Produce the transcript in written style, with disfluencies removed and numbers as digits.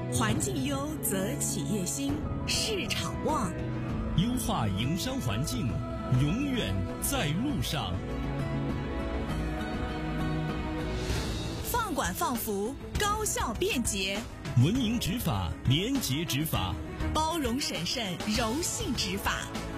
环境优则企业兴，市场旺。 优化营商环境，永远在路上。 放管放服，高效便捷， 文明执法，廉洁执法， 包容审慎，柔性执法。